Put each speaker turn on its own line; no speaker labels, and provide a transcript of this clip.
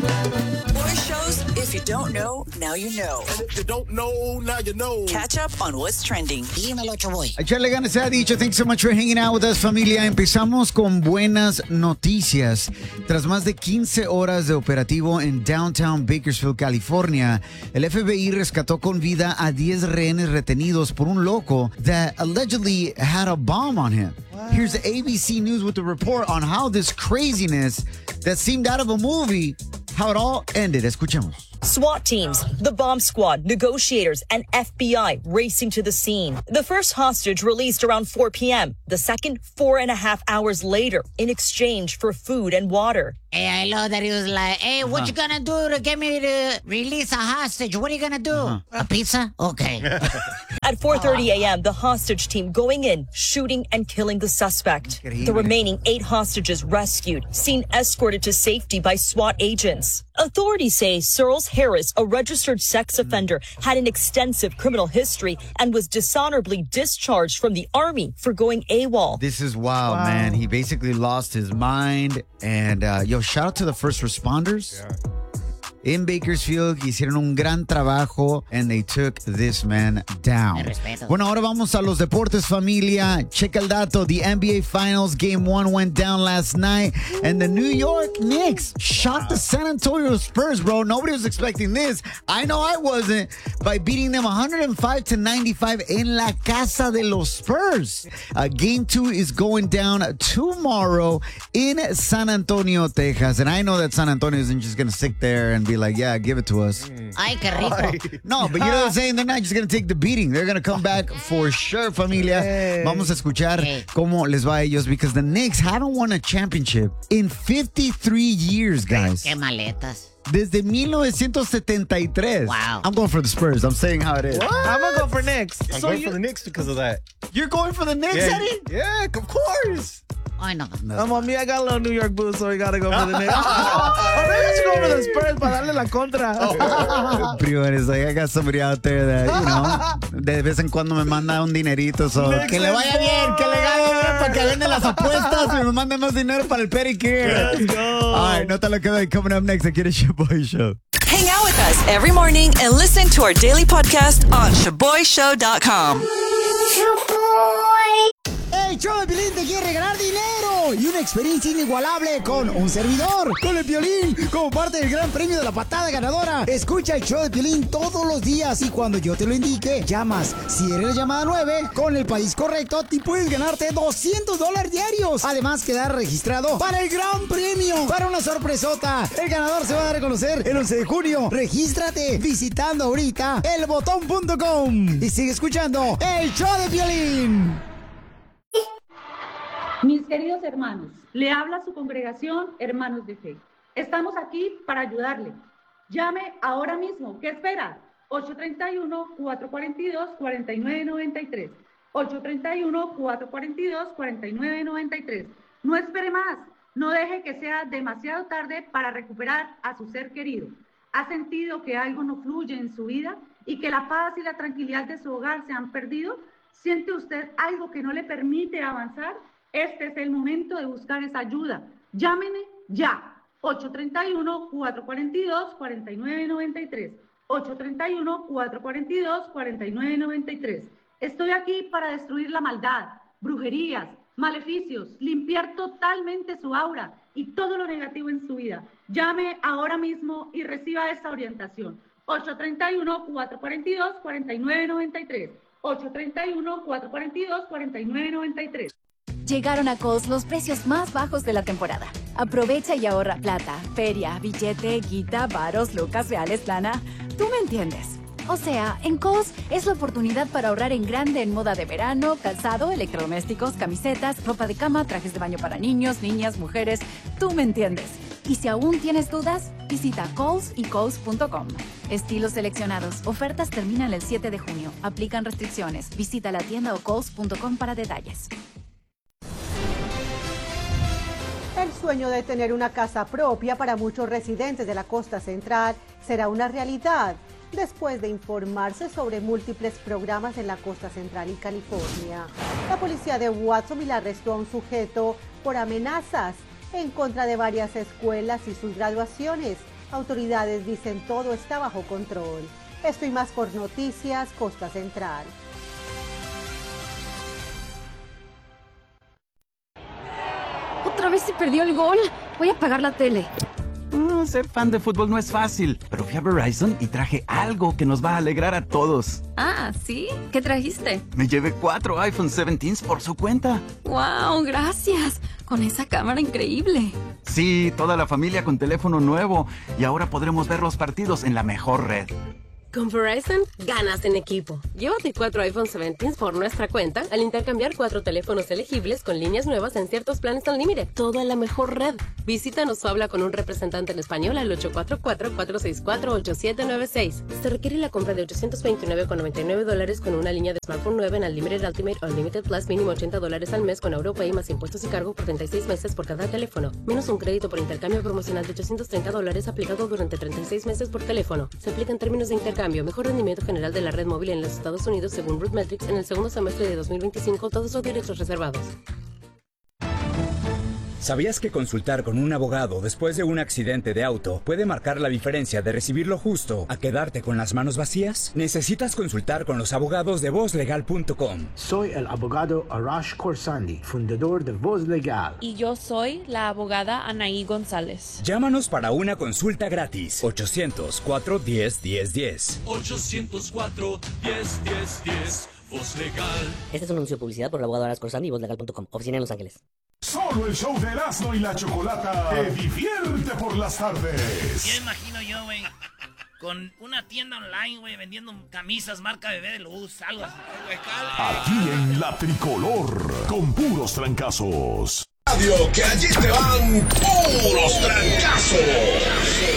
More shows, if you don't know, now you know.
And if you don't know, now you know.
Catch up on what's trending.
Dímelo, Choboy.
Echarle ganas se ha dicho. Thanks so much for hanging out with us, familia. Empezamos con buenas noticias. Tras más de 15 horas de operativo en downtown Bakersfield, California, el FBI rescató con vida a 10 rehenes retenidos por un loco that allegedly had a bomb on him. Here's ABC News with the report on how this craziness that seemed out of a movie, how it all ended. Escuchemos.
SWAT teams, the bomb squad, negotiators, and FBI racing to the scene. The first hostage released around 4 p.m., the second 4.5 hours later in exchange for food and water.
Hey, I love that he was like, hey, what you gonna do to get me to release a hostage? What are you gonna do? A pizza? Okay.
At 4:30 a.m., the hostage team going in, shooting and killing the suspect. The remaining 8 hostages rescued, seen escorted to safety by SWAT agents. Authorities say Searles Harris, a registered sex offender, had an extensive criminal history and was dishonorably discharged from the Army for going AWOL.
This is wild, man. He basically lost his mind. And, shout out to the first responders. Yeah. In Bakersfield, hicieron un gran trabajo and they took this man down. Bueno, ahora vamos a los deportes, familia. Checa el dato. The NBA Finals Game 1 went down last night and the New York Knicks shocked the San Antonio Spurs, bro. Nobody was expecting this. I know I wasn't, by beating them 105-95 en la casa de los Spurs. Game 2 is going down tomorrow in San Antonio, Texas. And I know that San Antonio isn't just going to sit there and be like, yeah, give it to us.
Ay, qué rico.
No, but you know what I'm saying? They're not just going to take the beating. They're going to come back for sure, familia. Vamos a escuchar cómo les va a ellos because the Knicks haven't won a championship in 53 years, guys.
Qué maletas.
Desde 1973.
Wow.
I'm going for the Spurs. I'm saying how it is.
What? I'm going to go for Knicks.
I'm going for the Knicks because of that.
You're going for the Knicks,
Yeah,
Eddie?
yeah, of course.
Ay, no.
I'm on me. I got a little New York boots, so we got to go for the Knicks. Or maybe I should go for the Spurs para darle la contra.
Priones, like, I got somebody out there that, de vez en cuando me manda un dinerito. So, que le vaya bien, que le vaya bien para que venden las apuestas y me mande más dinero para el pedicure.
Let's go.
All right, no te lo quedo. Coming up next, aquí en el Shaboy Show.
Hang out with us every morning and listen to our daily podcast on ShaboyShow.com.
El show de Piolín te quiere regalar dinero y una experiencia inigualable con un servidor, con el Piolín, como parte del gran premio de la patada ganadora. Escucha el show de Piolín todos los días y cuando yo te lo indique, llamas. Si eres la llamada 9, con el país correcto, te puedes ganarte $200 diarios. Además, quedar registrado para el gran premio, para una sorpresota. El ganador se va a dar a conocer el 11 de junio. Regístrate visitando ahorita elbotón.com y sigue escuchando el show de Piolín.
Mis queridos hermanos, le habla su congregación Hermanos de Fe. Estamos aquí para ayudarle. Llame ahora mismo. ¿Qué espera? 831-442-4993. 831-442-4993. No espere más. No deje que sea demasiado tarde para recuperar a su ser querido. ¿Ha sentido que algo no fluye en su vida y que la paz y la tranquilidad de su hogar se han perdido? ¿Siente usted algo que no le permite avanzar? Este es el momento de buscar esa ayuda. Llámeme ya. 831-442-4993. 831-442-4993. Estoy aquí para destruir la maldad, brujerías, maleficios, limpiar totalmente su aura y todo lo negativo en su vida. Llame ahora mismo y reciba esta orientación. 831-442-4993. 831-442-4993.
Llegaron a Kohl's los precios más bajos de la temporada. Aprovecha y ahorra plata, feria, billete, guita, varos, lucas, reales, lana. Tú me entiendes. O sea, en Kohl's es la oportunidad para ahorrar en grande en moda de verano, calzado, electrodomésticos, camisetas, ropa de cama, trajes de baño para niños, niñas, mujeres. Tú me entiendes. Y si aún tienes dudas, visita Kohl's y Kohl's.com. Estilos seleccionados. Ofertas terminan el 7 de junio. Aplican restricciones. Visita la tienda o Kohl's.com para detalles.
El sueño de tener una casa propia para muchos residentes de la costa central será una realidad después de informarse sobre múltiples programas en la costa central y California. La policía de Watsonville arrestó a un sujeto por amenazas en contra de varias escuelas y sus graduaciones Autoridades dicen todo está bajo control. Esto y más por Noticias Costa Central.
Otra vez se perdió el gol. Voy a apagar la tele.
Ser fan de fútbol no es fácil, pero fui a Verizon y traje algo que nos va a alegrar a todos.
Ah, ¿sí? ¿Qué trajiste?
Me llevé 4 iPhone 17 por su cuenta.
¡Wow! Gracias. Con esa cámara increíble.
Sí, toda la familia con teléfono nuevo y ahora podremos ver los partidos en la mejor red.
Con Verizon, ganas en equipo. Llévate 4 iPhone 17 por nuestra cuenta al intercambiar 4 teléfonos elegibles con líneas nuevas en ciertos planes Unlimited. Todo en la mejor red. Visítanos o habla con un representante en español al 844-464-8796. Se requiere la compra de $829.99 con una línea de smartphone nueva en Unlimited Ultimate o Unlimited Plus, mínimo $80 al mes con AuroPay más impuestos y cargo por 36 meses por cada teléfono. Menos un crédito por intercambio promocional de $830 aplicado durante 36 meses por teléfono. Se aplica en términos de intercambio. Mejor rendimiento general de la red móvil en los Estados Unidos según RootMetrics en el segundo semestre de 2025. Todos los derechos reservados.
¿Sabías que consultar con un abogado después de un accidente de auto puede marcar la diferencia de recibir lo justo a quedarte con las manos vacías? Necesitas consultar con los abogados de VozLegal.com.
Soy el abogado Arash Khorsandi, fundador de Voz Legal.
Y yo soy la abogada Anaí González.
Llámanos para una consulta gratis. 800-410-1010.
800-410-1010. Voz Legal.
Este es un anuncio de publicidad por el abogado Arash Khorsandi y VozLegal.com. Oficina en Los Ángeles.
Solo el show de Erasmo y la Chocolata te divierte por las tardes.
Ya imagino yo, güey, con una tienda online, güey, vendiendo camisas marca Bebé de Luz, algo así.
Aquí en La Tricolor, con puros trancazos.
Radio, que allí te van puros trancazos.